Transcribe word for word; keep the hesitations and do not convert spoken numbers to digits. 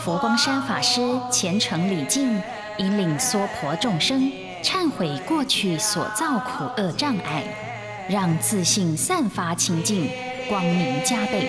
佛光山法师虔诚礼敬，引领娑婆众生忏悔过去所造苦恶障碍，让自信散发清净，光明加倍。